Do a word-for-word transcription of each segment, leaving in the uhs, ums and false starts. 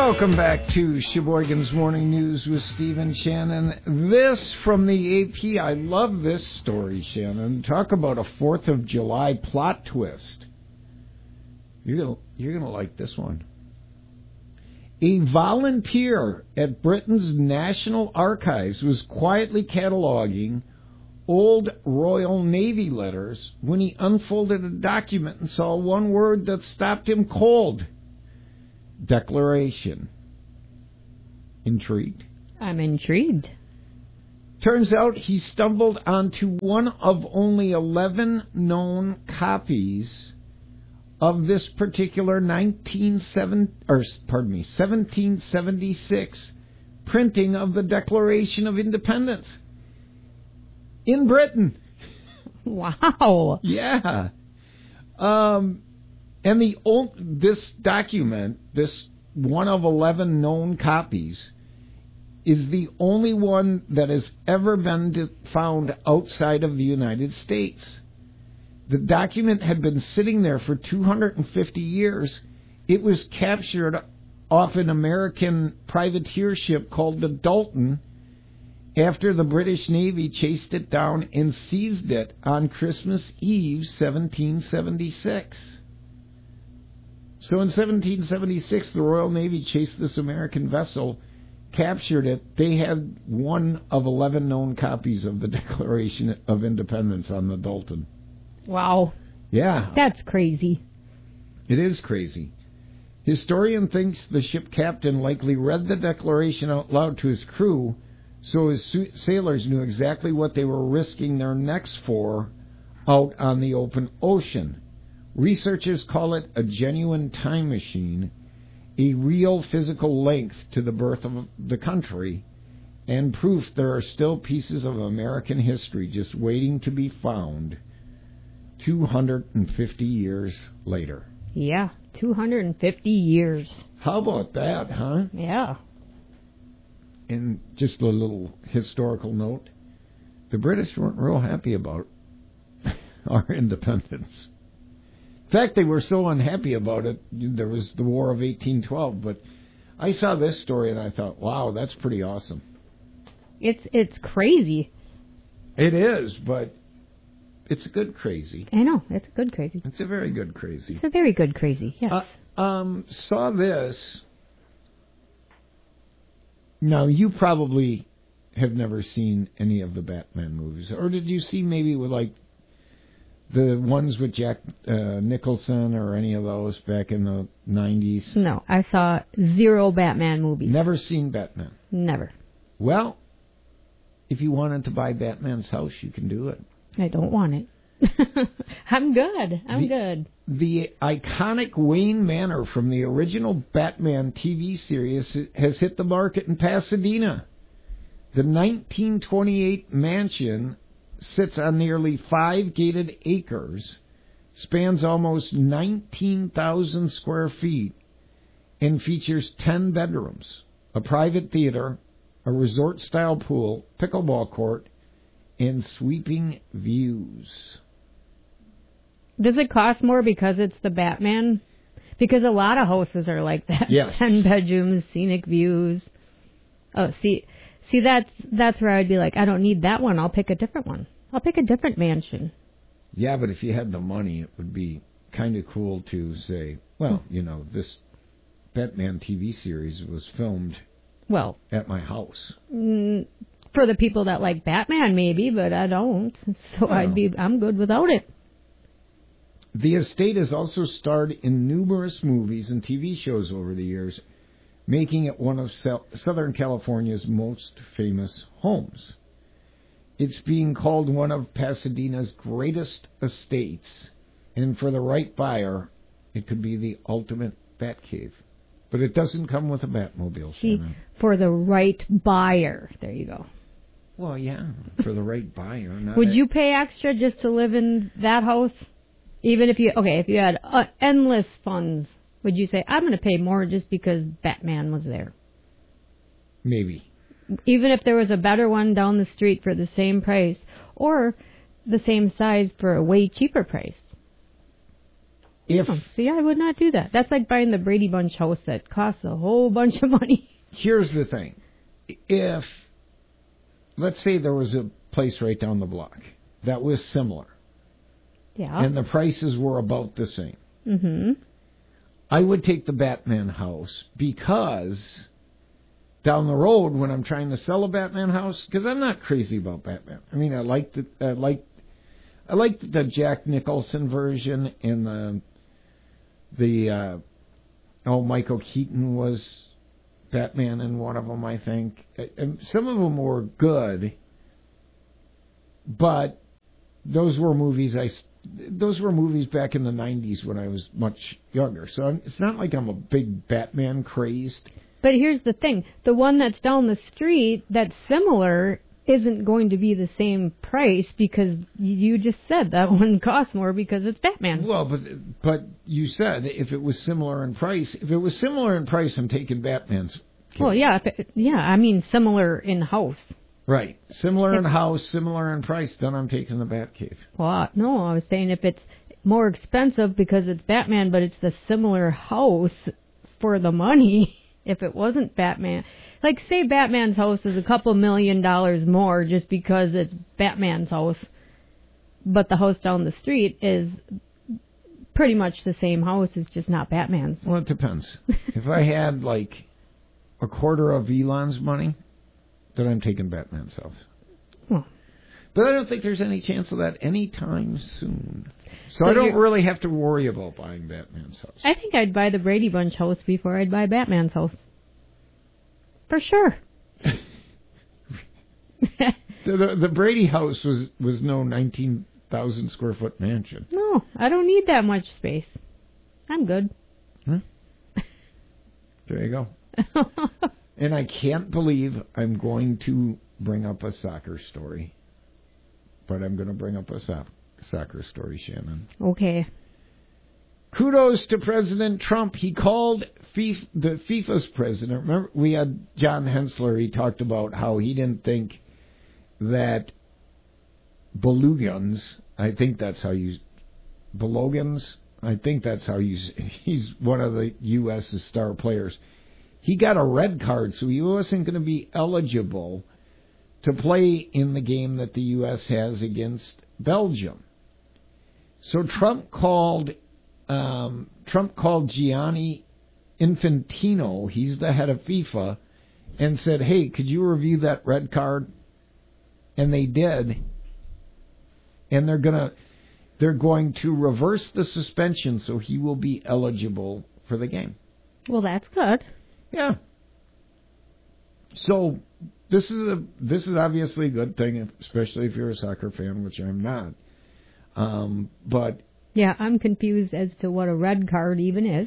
Welcome back to Sheboygan's Morning News with Stephen Shannon. This from the A P. I love this story, Shannon. Talk about a fourth of July plot twist. You're gonna, you're gonna like this one. A volunteer at Britain's National Archives was quietly cataloging old Royal Navy letters when he unfolded a document and saw one word that stopped him cold. Declaration. Intrigued? I'm intrigued. Turns out he stumbled onto one of only eleven known copies of this particular nineteen seven or pardon me seventeen seventy-six printing of the Declaration of Independence in Britain. Wow. Yeah. Um, and the old, this document, this one of eleven known copies, is the only one that has ever been found outside of the United States. The document had been sitting there for two hundred fifty years. It was captured off an American privateer ship called the Dalton after the British Navy chased it down and seized it on Christmas Eve, seventeen seventy-six. So in seventeen seventy-six, the Royal Navy chased this American vessel, captured it. They had one of eleven known copies of the Declaration of Independence on the Dalton. Wow. Yeah. That's crazy. It is crazy. Historian thinks the ship captain likely read the Declaration out loud to his crew so his sailors knew exactly what they were risking their necks for out on the open ocean. Researchers call it a genuine time machine, a real physical link to the birth of the country, and proof there are still pieces of American history just waiting to be found two hundred fifty years later. Yeah, two hundred fifty years. How about that, huh? Yeah. And just a little historical note, the British weren't real happy about our independence. In fact, they were so unhappy about it, there was the War of eighteen twelve, but I saw this story and I thought, wow, that's pretty awesome. It's it's crazy. It is, but it's a good crazy. I know, it's a good crazy. It's a very good crazy. It's a very good crazy, yes. Uh, um, saw this. Now, you probably have never seen any of the Batman movies. Or did you see maybe with, like, the ones with Jack uh, Nicholson or any of those back in the nineties? No, I saw zero Batman movies. Never seen Batman? Never. Well, if you wanted to buy Batman's house, you can do it. I don't want it. I'm good. I'm the, good. The iconic Wayne Manor from the original Batman T V series has hit the market in Pasadena. The nineteen twenty-eight mansion sits on nearly five gated acres, spans almost nineteen thousand square feet, and features ten bedrooms, a private theater, a resort-style pool, pickleball court, and sweeping views. Does it cost more because it's the Batman? Because a lot of houses are like that. Yes. Ten bedrooms, scenic views. Oh, see, see that's that's where I'd be like, I don't need that one. I'll pick a different one. I'll pick a different mansion. Yeah, but if you had the money, it would be kind of cool to say, well, you know, this Batman T V series was filmed well at my house. Mm, for the people that like Batman, maybe, but I don't. So well, I'd be, I'm good without it. The estate has also starred in numerous movies and T V shows over the years, making it one of Southern California's most famous homes. It's being called one of Pasadena's greatest estates, and for the right buyer, it could be the ultimate Batcave. But it doesn't come with a Batmobile. See, Shannon. For the right buyer. There you go. Well, yeah, for the right buyer. Not Would a, you pay extra just to live in that house? Even if you, okay, if you had uh, endless funds, would you say, I'm going to pay more just because Batman was there? Maybe. Even if there was a better one down the street for the same price, or the same size for a way cheaper price? If Oh, see, I would not do that. That's like buying the Brady Bunch house that costs a whole bunch of money. Here's the thing. If, let's say there was a place right down the block that was similar. Yeah. And the prices were about the same. Mm-hmm. I would take the Batman house because down the road when I'm trying to sell a Batman house, because I'm not crazy about Batman. I mean, I like the I like I like the Jack Nicholson version and the the uh, oh Michael Keaton was Batman in one of them, I think. And some of them were good, but those were movies I those were movies back in the nineties when I was much younger. So I'm, it's not like I'm a big Batman crazed. But here's the thing. The one that's down the street that's similar isn't going to be the same price because you just said that one costs more because it's Batman. Well, but but you said if it was similar in price, if it was similar in price, I'm taking Batman's case. Well, yeah, if it, yeah, I mean similar in house. Right. Similar in house, similar in price, then I'm taking the Batcave. Well, no, I was saying if it's more expensive because it's Batman, but it's the similar house for the money. If it wasn't Batman, like say Batman's house is a couple million dollars more just because it's Batman's house, but the house down the street is pretty much the same house, it's just not Batman's. Well, it depends. If I had like a quarter of Elon's money, then I'm taking Batman's house. Well, but I don't think there's any chance of that anytime soon. So, so I don't really have to worry about buying Batman's house. I think I'd buy the Brady Bunch house before I'd buy Batman's house. For sure. the, the, the Brady house was, was no nineteen thousand square foot mansion. No, I don't need that much space. I'm good. Huh? There you go. And I can't believe I'm going to bring up a soccer story. But I'm going to bring up a so- soccer story, Shannon. Okay. Kudos to President Trump. He called FIFA, the FIFA's president. Remember, we had John Hensler. He talked about how he didn't think that Belogans, I think that's how you, Belogans, I think that's how you, he's one of the U S's star players. He got a red card, so he wasn't going to be eligible to play in the game that the U S has against Belgium. So Trump called um, Trump called Gianni Infantino, he's the head of FIFA, and said, hey, could you review that red card? And they did. And they're gonna they're going to reverse the suspension so he will be eligible for the game. Well, that's good. Yeah. So this is a this is obviously a good thing, especially if you're a soccer fan, which I'm not. Um, but yeah, I'm confused as to what a red card even is.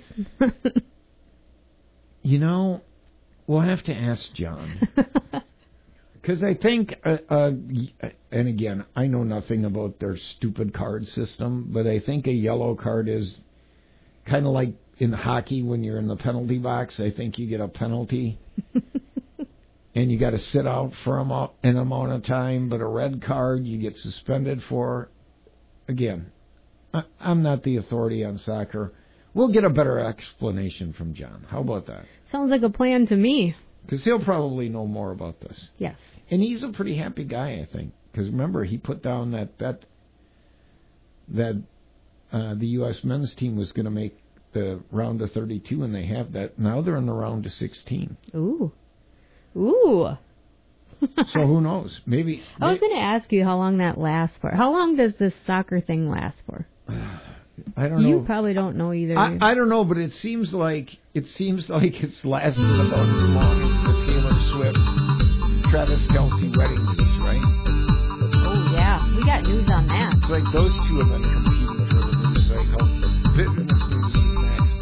You know, we'll have to ask John. Because I think, uh, uh, and again, I know nothing about their stupid card system, but I think a yellow card is kind of like in hockey when you're in the penalty box. I think you get a penalty. And you got to sit out for a, an amount of time, but a red card you get suspended for. Again, I, I'm not the authority on soccer. We'll get a better explanation from John. How about that? Sounds like a plan to me. Because he'll probably know more about this. Yes. And he's a pretty happy guy, I think. Because remember, he put down that bet that uh, the U S men's team was going to make the round of thirty-two, and they have that. Now they're in the round of sixteen. Ooh. Ooh. So who knows? Maybe. I was going to ask you how long that lasts for. How long does this soccer thing last for? I don't know. You probably don't know either. I, I don't know, but it seems like it seems like it's lasted about as long as the Taylor Swift, Travis Kelce wedding news, right? Oh yeah, we got news on that. It's like those two have been competing for the news cycle. Business news is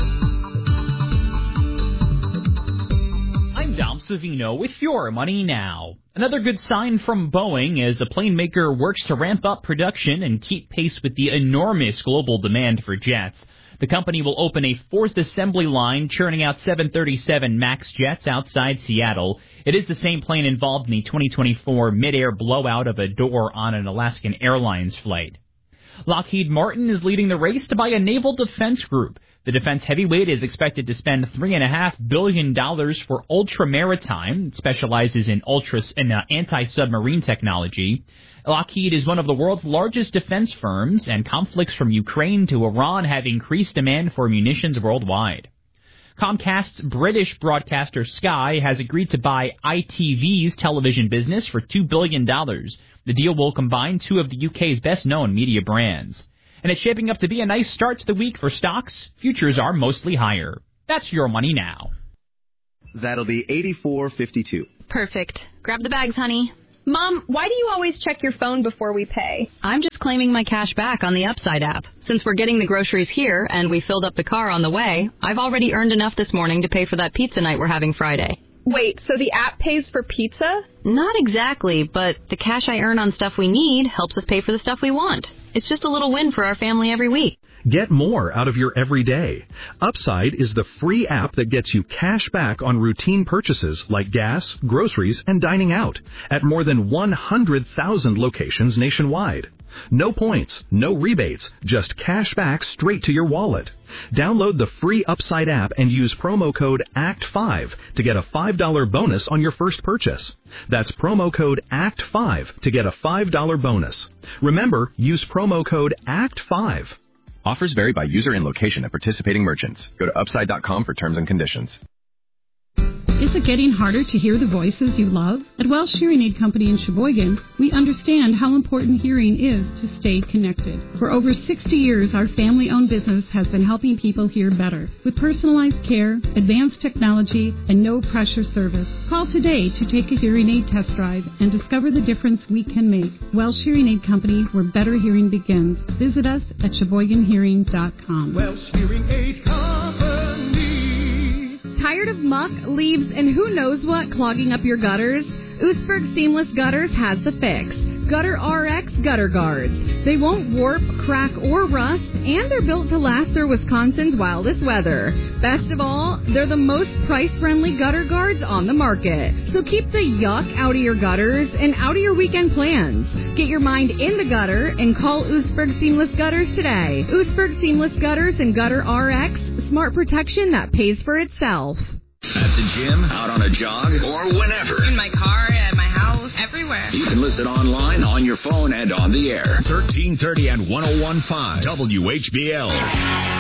next. I'm Dom Savino with Your Money Now. Another good sign from Boeing as the plane maker works to ramp up production and keep pace with the enormous global demand for jets. The company will open a fourth assembly line churning out seven thirty-seven MAX jets outside Seattle. It is the same plane involved in the twenty twenty-four mid-air blowout of a door on an Alaskan Airlines flight. Lockheed Martin is leading the race to buy a naval defense group. The defense heavyweight is expected to spend three point five billion dollars for Ultra Maritime. It specializes in, ultra, in uh, anti-submarine technology. Lockheed is one of the world's largest defense firms, and conflicts from Ukraine to Iran have increased demand for munitions worldwide. Comcast's British broadcaster Sky has agreed to buy I T V's television business for two billion dollars. The deal will combine two of the U K's best-known media brands. And it's shaping up to be a nice start to the week for stocks. Futures are mostly higher. That's your money now. That'll be eighty-four fifty-two. Perfect. Grab the bags, honey. Mom, why do you always check your phone before we pay? I'm just claiming my cash back on the Upside app. Since we're getting the groceries here and we filled up the car on the way, I've already earned enough this morning to pay for that pizza night we're having Friday. Wait, so the app pays for pizza? Not exactly, but the cash I earn on stuff we need helps us pay for the stuff we want. It's just a little win for our family every week. Get more out of your everyday. Upside is the free app that gets you cash back on routine purchases like gas, groceries, and dining out at more than one hundred thousand locations nationwide. No points, no rebates, just cash back straight to your wallet. Download the free Upside app and use promo code A C T five to get a five dollars bonus on your first purchase. That's promo code A C T five to get a five dollars bonus. Remember, use promo code A C T five. Offers vary by user and location at participating merchants. Go to upside dot com for terms and conditions. Is it getting harder to hear the voices you love? At Welsh Hearing Aid Company in Sheboygan, we understand how important hearing is to stay connected. For over sixty years, our family-owned business has been helping people hear better with personalized care, advanced technology, and no-pressure service. Call today to take a hearing aid test drive and discover the difference we can make. Welsh Hearing Aid Company, where better hearing begins. Visit us at sheboygan hearing dot com. Welsh Hearing Aid Company. Tired of muck, leaves, and who knows what clogging up your gutters? Oostburg Seamless Gutters has the fix. Gutter R X Gutter Guards. They won't warp, crack, or rust, and they're built to last through Wisconsin's wildest weather. Best of all, they're the most price-friendly gutter guards on the market. So keep the yuck out of your gutters and out of your weekend plans. Get your mind in the gutter and call Oostburg Seamless Gutters today. Oostburg Seamless Gutters and Gutter R X, smart protection that pays for itself. At the gym, out on a jog, or whenever. In my car, at my house, everywhere. You can listen online, on your phone, and on the air. thirteen thirty and one oh one point five W H B L.